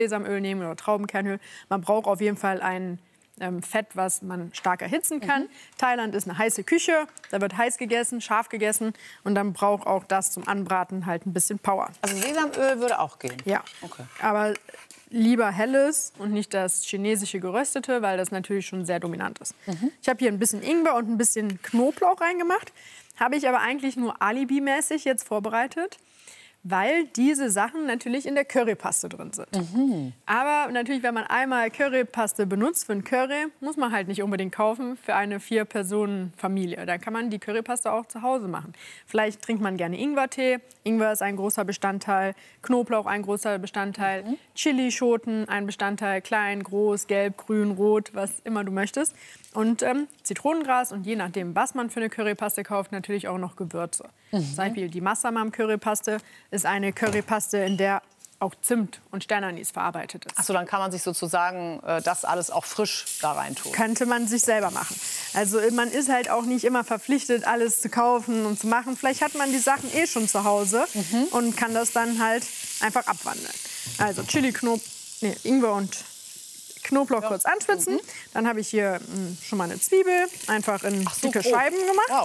Sesamöl nehmen oder Traubenkernöl. Man braucht auf jeden Fall ein Fett, was man stark erhitzen kann. Thailand ist eine heiße Küche, da wird heiß gegessen, scharf gegessen und dann braucht auch das zum Anbraten halt ein bisschen Power. Also Sesamöl würde auch gehen? Ja, okay. Aber lieber helles und nicht das chinesische geröstete, weil das natürlich schon sehr dominant ist. Ich habe hier ein bisschen Ingwer und ein bisschen Knoblauch reingemacht, habe ich aber eigentlich nur alibimäßig jetzt vorbereitet, weil diese Sachen natürlich in der Currypaste drin sind. Aber natürlich, wenn man einmal Currypaste benutzt für ein Curry, muss man halt nicht unbedingt kaufen für eine 4-Personen-Familie. Da kann man die Currypaste auch zu Hause machen. Vielleicht trinkt man gerne Ingwertee. Ingwer ist ein großer Bestandteil, Knoblauch ein großer Bestandteil, Chilischoten ein Bestandteil, klein, groß, gelb, grün, rot, was immer du möchtest. Und Zitronengras und je nachdem, was man für eine Currypaste kauft, natürlich auch noch Gewürze. Zum Beispiel die Massaman Currypaste ist eine Currypaste, in der auch Zimt und Sternanis verarbeitet ist. Ach so, dann kann man sich sozusagen das alles auch frisch da rein tun. Könnte man sich selber machen. Also man ist halt auch nicht immer verpflichtet, alles zu kaufen und zu machen. Vielleicht hat man die Sachen eh schon zu Hause und kann das dann halt einfach abwandeln. Also Ingwer und Knoblauch kurz anschwitzen. Dann habe ich hier schon mal eine Zwiebel einfach in dicke Scheiben gemacht.